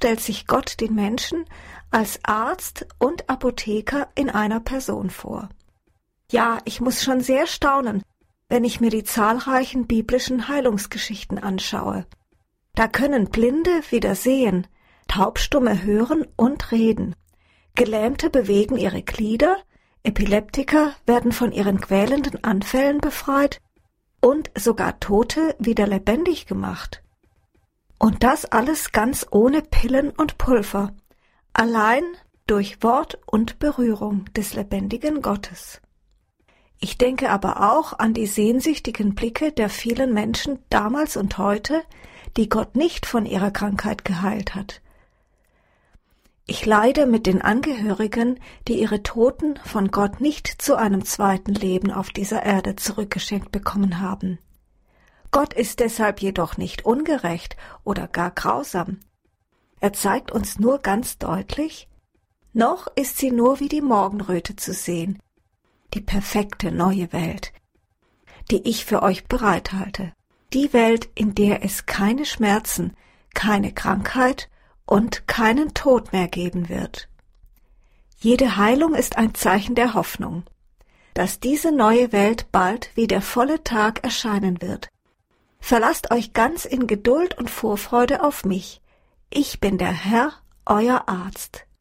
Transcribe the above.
stellt sich Gott den Menschen als Arzt und Apotheker in einer Person vor. Ja, ich muss schon sehr staunen, wenn ich mir die zahlreichen biblischen Heilungsgeschichten anschaue. Da können Blinde wieder sehen, Taubstumme hören und reden. Gelähmte bewegen ihre Glieder, Epileptiker werden von ihren quälenden Anfällen befreit und sogar Tote wieder lebendig gemacht. Und das alles ganz ohne Pillen und Pulver, allein durch Wort und Berührung des lebendigen Gottes. Ich denke aber auch an die sehnsüchtigen Blicke der vielen Menschen damals und heute, die Gott nicht von ihrer Krankheit geheilt hat. Ich leide mit den Angehörigen, die ihre Toten von Gott nicht zu einem zweiten Leben auf dieser Erde zurückgeschenkt bekommen haben. Gott ist deshalb jedoch nicht ungerecht oder gar grausam. Er zeigt uns nur ganz deutlich, noch ist sie nur wie die Morgenröte zu sehen, die perfekte neue Welt, die ich für euch bereithalte. Die Welt, in der es keine Schmerzen, keine Krankheit und keinen Tod mehr geben wird. Jede Heilung ist ein Zeichen der Hoffnung, dass diese neue Welt bald wie der volle Tag erscheinen wird. Verlasst euch ganz in Geduld und Vorfreude auf mich. Ich bin der Herr, euer Arzt.